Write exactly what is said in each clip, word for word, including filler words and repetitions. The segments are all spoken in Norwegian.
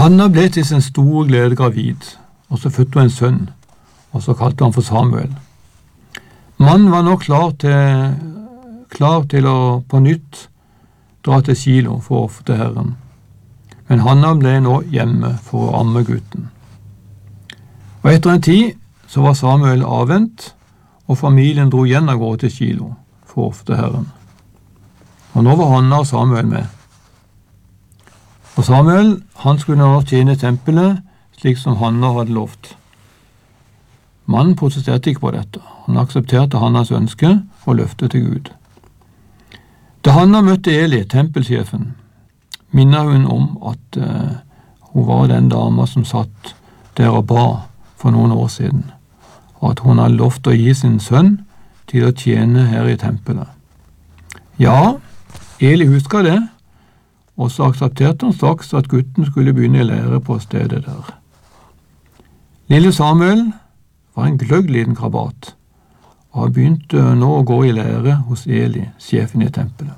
Hanna ble til sin store glede gravid, og så fødte hun en sønn, og så kalte han for Samuel. Mannen var nå klar til, klar til å på nytt dra til Shilo for å ofre Herren, men Hanna ble nå hjemme for å amme gutten. Og etter en tid så var Samuel avvent, og familien dro igjen av gårde til Shilo for å ofre Herren. Og nå var Hanna og Samuel med. Og Samuel, han skulle nå tjene tempelet, slik som Hanna hadde lovt. Mannen protesterte ikke på dette. Han aksepterte Hannas ønske og løfte til Gud. Da Hanna møtte Eli, tempelsjefen, minnet hun om at uh, hun var den dama som satt der og ba for noen år siden, og at hun hadde lovt å gi sin sønn til å tjene her i tempelet. Ja, Eli huska det, og så aksepterte han straks at gutten skulle begynne å lære på stedet der. Lille Samuel var en gløgg liten krabat, og han begynte nå å gå i lære hos Eli, sjefen i tempelet.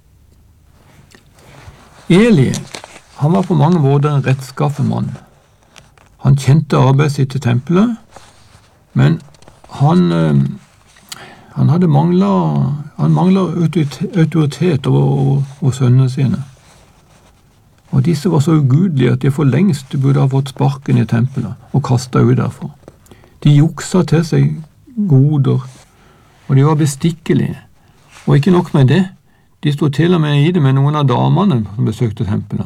Eli, han var på mange måter en rettskaffen mann. Han kjente arbeidet sitt i tempelet, men han, han hadde manglet, han manglet autoritet over, over sønnene sine. Og disse var så ugudelige at de for lengst burde ha fått sparken i tempelet og kastet ut derfra. De juksa til seg goder, og de var bestikkelige. Og ikke nok med det, de stod til og med i det med noen av damene som besøkte tempelet.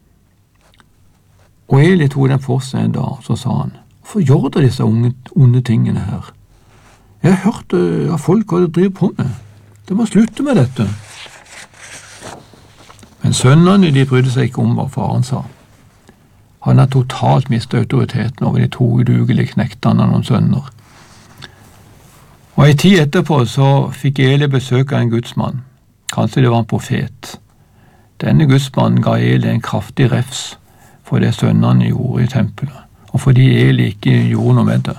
Og Eli tog dem for seg en dag, så sa han, hvorfor gjør dere disse unge, onde tingene her? Jeg har hørt at folk hva de driver på med. De må slutte med dette. Men sønnene de brydde seg ikke om hva faren sa. Han har totalt mistet autoriteten over de to udugelige knektene av noen sønner. Og en tid etterpå så fikk Eli besøk av en gudsmann. Kanskje det var en profet. Denne gudsmannen ga Eli en kraftig refs for det sønnene gjorde i tempelet, og fordi Eli ikke gjorde noe med det.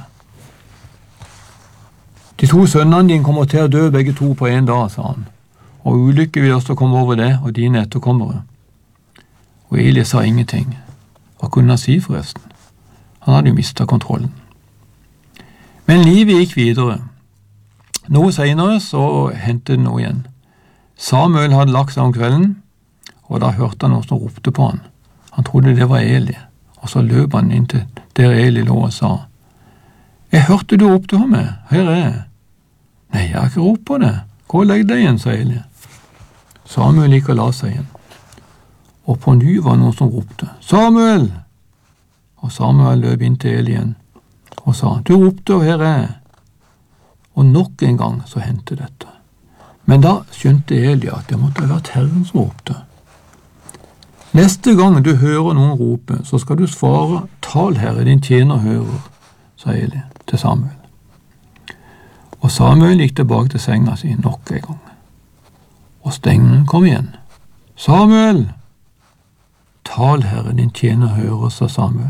De to sønnene dine kommer til å dø begge to på en dag, sa han. Og ulykke vil også komme over det og dine etterkommere. Og Eli sa ingenting. Hva kunne han si forresten? Han hadde jo mistet kontrollen. Men livet gikk videre. Noe senere så hendte det noe igjen. Samuel hadde lagt seg om kvelden, og da hørte han noen som ropte på han. Han trodde det var Eli, og så løp han inn til der Eli lå og sa, «Jeg hørte du ropte på meg, her er jeg.» «Nei, jeg har ikke ropt på det. Gå og legg deg igjen», sa Eli. Samuel gikk og la seg igjen. Og på ny var noen som ropte, «Samuel!» Og Samuel løp inn til Eli igjen og sa, «Du ropte, og her er jeg.» Og nok en gang så hendte dette. Men da skjønte Eli at det måtte ha vært Herren som ropte. «Neste gang du hører noen rope, så skal du svare, tal Herre, din tjener hører», sa Eli til Samuel. Og Samuel gikk tilbake til senga si nok en gang. Og stemmen kom igjen. «Samuel! Tal, Herre, din tjener hører», sa Samuel.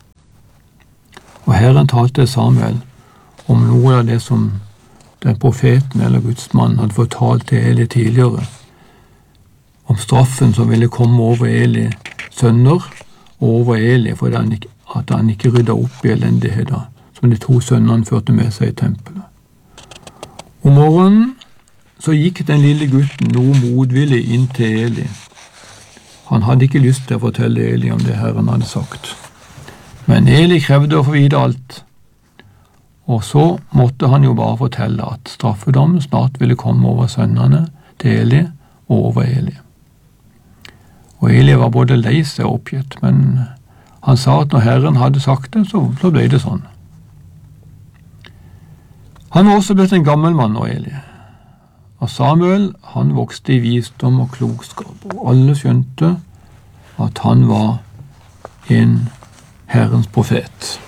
Og Herren talte Samuel om noe av det som den profeten eller gudsmannen hadde fortalt til Eli tidligere, om straffen som ville komme over Eli sønner og over Eli for at han ikke ryddet opp i elendigheten som de to sønnene førte med seg i tempelet. Om morgenen så gikk den lille gutten noe motvillig inn til Eli. Han hadde ikke lyst til å fortelle Eli om det Herren hadde sagt. Men Eli krevde å få vite alt. Og så måtte han jo bare fortelle at straffedommen snart ville komme over sønnene til Eli og over Eli. Og Eli var både lei seg og oppgitt, men han sa at når Herren hadde sagt det, så ble det sånn. Han var også blitt en gammel mann nå, Eli. Og Samuel, han vokste i visdom og klokskap, og alle skjønte at han var en Herrens profet.